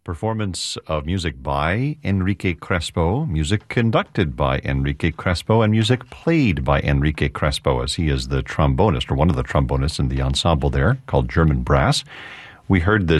performance of music by Enrique Crespo, music conducted by Enrique Crespo, and music played by Enrique Crespo, as he is the trombonist, or one of the trombonists in the ensemble there, called German Brass. We heard this